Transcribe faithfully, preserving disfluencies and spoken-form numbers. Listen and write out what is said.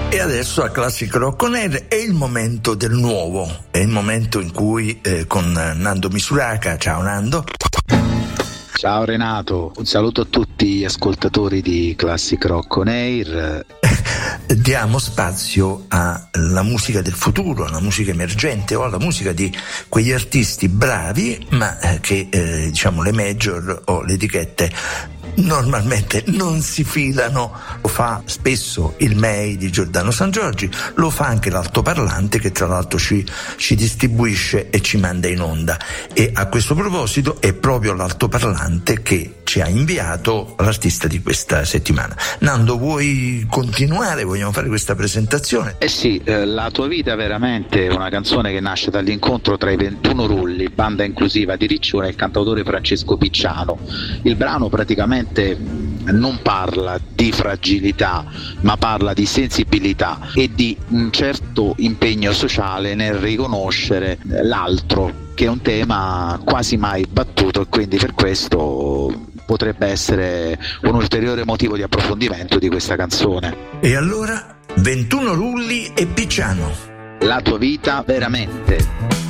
E adesso a Classic Rock On Air è il momento del nuovo, è il momento in cui eh, con Nando Misuraka, ciao Nando. Ciao Renato, un saluto a tutti gli ascoltatori di Classic Rock On Air. Diamo spazio alla musica del futuro, alla musica emergente o alla musica di quegli artisti bravi ma eh, che eh, diciamo le major o le etichette normalmente non si filano. Lo fa spesso il M E I di Giordano San Giorgi, lo fa anche l'altoparlante che tra l'altro ci, ci distribuisce e ci manda in onda, e a questo proposito è proprio l'altoparlante che ci ha inviato l'artista di questa settimana. Nando, vuoi continuare? Vogliamo fare questa presentazione? Eh sì, eh, La tua vita veramente è una canzone che nasce dall'incontro tra i ventuno Rulli, banda inclusiva di Riccione, e il cantautore Francesco Picciano. Il brano praticamente non parla di fragilità, ma parla di sensibilità e di un certo impegno sociale nel riconoscere l'altro, che è un tema quasi mai battuto, e quindi per questo potrebbe essere un ulteriore motivo di approfondimento di questa canzone. E allora, ventuno Rulli e Picciano. La tua vita veramente.